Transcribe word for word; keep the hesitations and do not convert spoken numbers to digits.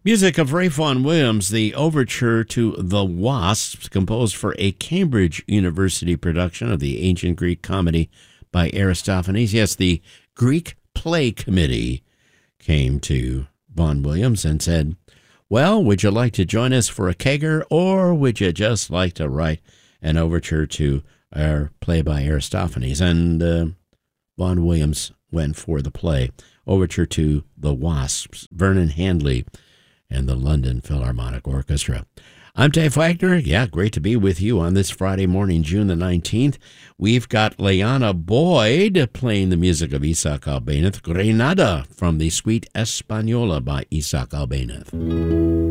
Music of Ralph Vaughan Williams, the overture to The Wasps, composed for a Cambridge University production of the ancient Greek comedy by Aristophanes. Yes, the Greek Play Committee came to Vaughan Williams and said, well, would you like to join us for a kegger, or would you just like to write an overture to our play by Aristophanes? And uh, Vaughan Williams went for the play, overture to The Wasps, Vernon Handley and the London Philharmonic Orchestra. I'm Dave Wagner. Yeah, great to be with you on this Friday morning, June the nineteenth. We've got Leanna Boyd playing the music of Isaac Albéniz, Grenada from the Suite Española by Isaac Albéniz.